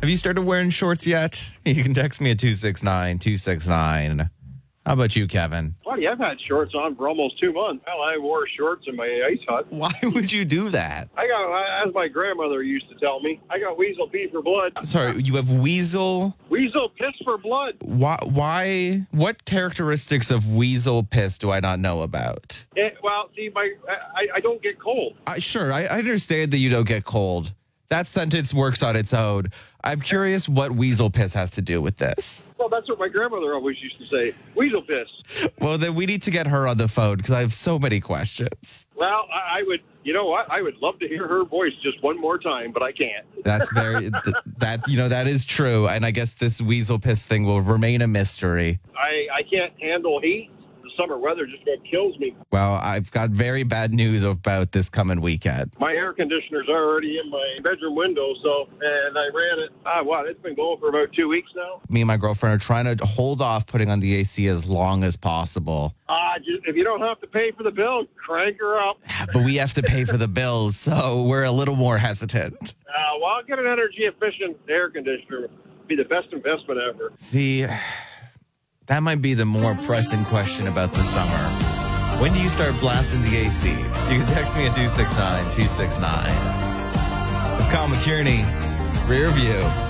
Have you started wearing shorts yet? You can text me at 269-269. How about you, Kevin? Buddy, I've had shorts on for almost 2 months. Hell, I wore shorts in my ice hut. Why would you do that? As my grandmother used to tell me, I got weasel pee for blood. Sorry, you have weasel? Weasel piss for blood. Why? What characteristics of weasel piss do I not know about? I don't get cold. Sure, I understand that you don't get cold. That sentence works on its own. I'm curious what weasel piss has to do with this. Well, that's what my grandmother always used to say. Weasel piss. Well, then we need to get her on the phone because I have so many questions. Well, I would, you know what? I would love to hear her voice just one more time, but I can't. That's that is true. And I guess this weasel piss thing will remain a mystery. I can't handle heat. Summer weather just about kills me. Well, I've got very bad news about this coming weekend. My air conditioner's already in my bedroom window, and I ran it. It's been going for about 2 weeks now. Me and my girlfriend are trying to hold off putting on the AC as long as possible. If you don't have to pay for the bill, crank her up. But we have to pay for the bills, so we're a little more hesitant. I'll get an energy-efficient air conditioner. It'd be the best investment ever. See, that might be the more pressing question about the summer. When do you start blasting the AC? You can text me at 269-269. It's Kyle McKierney, Rear View.